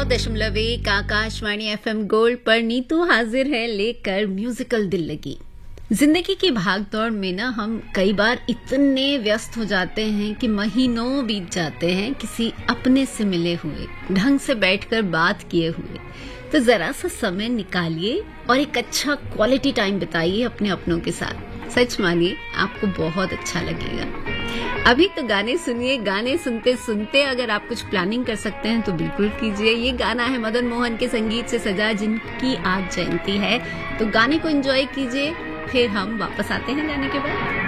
100.1 Akashvani FM gold पर नीतू हाजिर है लेकर म्यूजिकल दिल लगी। जिंदगी की भागदौड़ में ना हम कई बार इतने व्यस्त हो जाते हैं कि महीनों बीत जाते हैं किसी अपने से मिले हुए, ढंग से बैठकर बात किए हुए। तो जरा सा समय निकालिए और एक अच्छा क्वालिटी टाइम बिताइए अपने अपनों के साथ। सच मानिए आपको बहुत अच्छा लगेगा। अभी तो गाने सुनिए, गाने सुनते सुनते अगर आप कुछ प्लानिंग कर सकते हैं तो बिल्कुल कीजिए। ये गाना है मदन मोहन के संगीत से सजा, जिनकी आज जयंती है। तो गाने को एंजॉय कीजिए, फिर हम वापस आते हैं गाने के बाद।